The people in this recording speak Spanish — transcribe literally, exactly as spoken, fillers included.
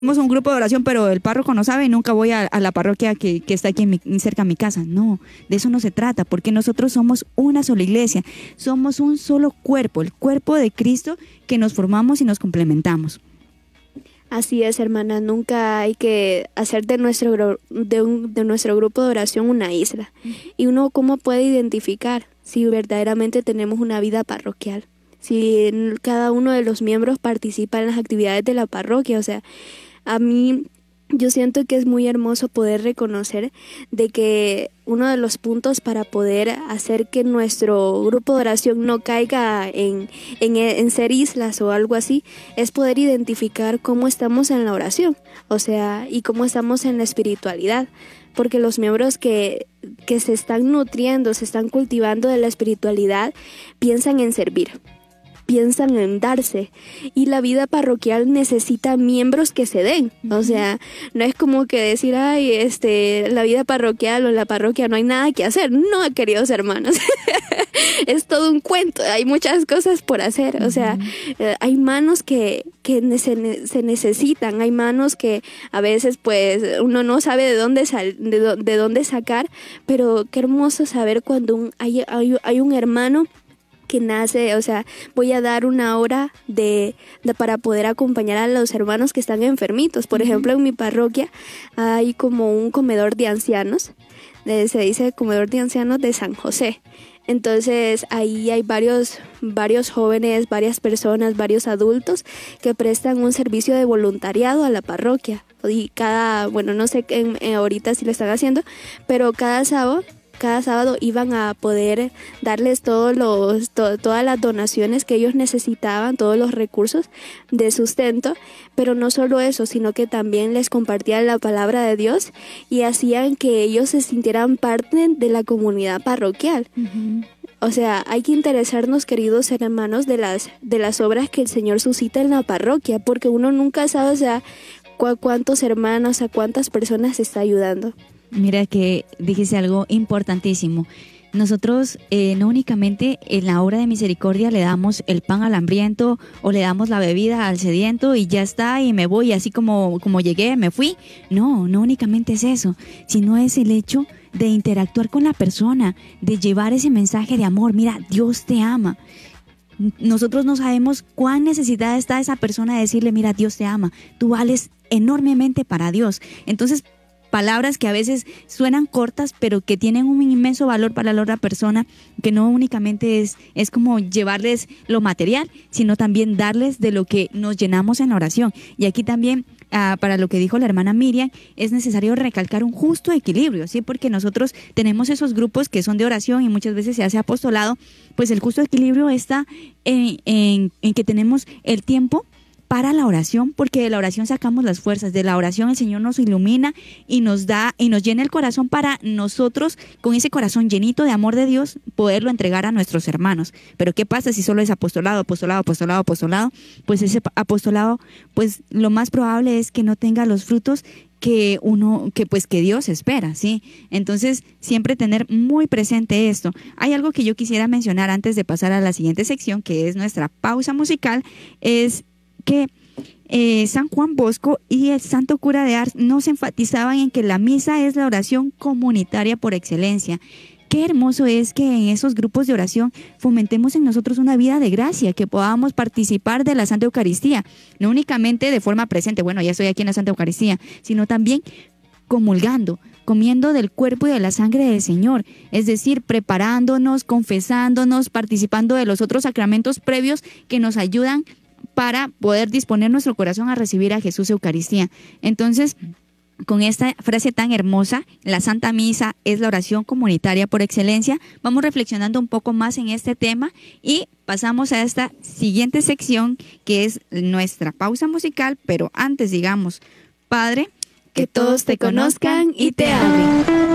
Tenemos un grupo de oración, pero el párroco no sabe y nunca voy a, a la parroquia que, que está aquí en mi, cerca de mi casa. No, de eso no se trata, porque nosotros somos una sola iglesia, somos un solo cuerpo, el cuerpo de Cristo que nos formamos y nos complementamos. Así es, hermana, nunca hay que hacer de nuestro, de, un, de nuestro grupo de oración una isla. Uh-huh. Y uno, ¿cómo puede identificar si verdaderamente tenemos una vida parroquial? Si cada uno de los miembros participa en las actividades de la parroquia. O sea, a mí yo siento que es muy hermoso poder reconocer de que uno de los puntos para poder hacer que nuestro grupo de oración no caiga en, en, en ser islas o algo así, es poder identificar cómo estamos en la oración, o sea, y cómo estamos en la espiritualidad, porque los miembros que, que se están nutriendo, se están cultivando de la espiritualidad, piensan en servir, piensan en darse, y la vida parroquial necesita miembros que se den. Uh-huh. O sea, no es como que decir, ay, este, la vida parroquial o en la parroquia no hay nada que hacer. No, queridos hermanos, es todo un cuento, hay muchas cosas por hacer. Uh-huh. O sea, eh, hay manos que, que ne- se, se necesitan, hay manos que a veces pues uno no sabe de dónde, sal- de, do- de dónde sacar, pero qué hermoso saber cuando un, hay, hay, hay un hermano que nace. O sea, voy a dar una hora de, de para poder acompañar a los hermanos que están enfermitos. Por uh-huh. ejemplo, en mi parroquia hay como un comedor de ancianos, de, se dice comedor de ancianos de San José. Entonces ahí hay varios, varios jóvenes, varias personas, varios adultos que prestan un servicio de voluntariado a la parroquia. Y cada, bueno, no sé en, en ahorita si lo están haciendo, pero cada sábado cada sábado iban a poder darles todos los, to, todas las donaciones que ellos necesitaban, todos los recursos de sustento, pero no solo eso, sino que también les compartían la palabra de Dios y hacían que ellos se sintieran parte de la comunidad parroquial. Uh-huh. O sea, hay que interesarnos, queridos hermanos, de las, de las obras que el Señor suscita en la parroquia, porque uno nunca sabe, o sea, cu- cuántos hermanos, a cuántas personas se está ayudando. Mira que dijiste algo importantísimo. Nosotros eh, no únicamente en la obra de misericordia le damos el pan al hambriento o le damos la bebida al sediento y ya está y me voy, así como, como llegué, me fui. No, no únicamente es eso, sino es el hecho de interactuar con la persona, de llevar ese mensaje de amor. Mira, Dios te ama. Nosotros no sabemos cuán necesitada está esa persona de decirle, mira, Dios te ama, tú vales enormemente para Dios. Entonces, palabras que a veces suenan cortas, pero que tienen un inmenso valor para la otra persona, que no únicamente es, es como llevarles lo material, sino también darles de lo que nos llenamos en la oración. Y aquí también, uh, para lo que dijo la hermana Miriam, es necesario recalcar un justo equilibrio, ¿sí? Porque nosotros tenemos esos grupos que son de oración y muchas veces se hace apostolado, pues el justo equilibrio está en, en, en que tenemos el tiempo para la oración, porque de la oración sacamos las fuerzas, de la oración el Señor nos ilumina y nos da y nos llena el corazón para nosotros, con ese corazón llenito de amor de Dios, poderlo entregar a nuestros hermanos. Pero ¿qué pasa si solo es apostolado, apostolado, apostolado, apostolado? Pues ese apostolado, pues lo más probable es que no tenga los frutos que uno, que pues que Dios espera, ¿sí? Entonces, siempre tener muy presente esto. Hay algo que yo quisiera mencionar antes de pasar a la siguiente sección, que es nuestra pausa musical, es que eh, San Juan Bosco y el Santo Cura de Ars nos enfatizaban en que la misa es la oración comunitaria por excelencia. Qué hermoso es que en esos grupos de oración fomentemos en nosotros una vida de gracia, que podamos participar de la Santa Eucaristía, no únicamente de forma presente, bueno, ya estoy aquí en la Santa Eucaristía, sino también comulgando, comiendo del cuerpo y de la sangre del Señor, es decir, preparándonos, confesándonos, participando de los otros sacramentos previos que nos ayudan para poder disponer nuestro corazón a recibir a Jesús Eucaristía. Entonces, con esta frase tan hermosa, la Santa Misa es la oración comunitaria por excelencia, vamos reflexionando un poco más en este tema y pasamos a esta siguiente sección que es nuestra pausa musical, pero antes digamos, Padre, que todos te conozcan y te amen.